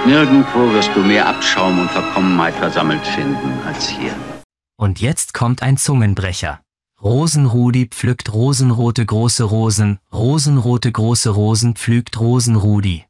Nirgendwo wirst du mehr Abschaum und Verkommenheit versammelt finden als hier. Und jetzt kommt ein Zungenbrecher. Rosenrudi pflückt rosenrote große Rosen, rosenrote große Rosen pflügt Rosenrudi.